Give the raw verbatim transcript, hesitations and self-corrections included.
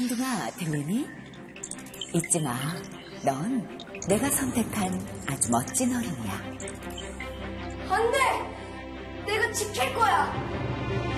천둥아, 들리니? 잊지 마. 넌 내가 선택한 아주 멋진 어린이야. 안 돼! 내가 지킬 거야!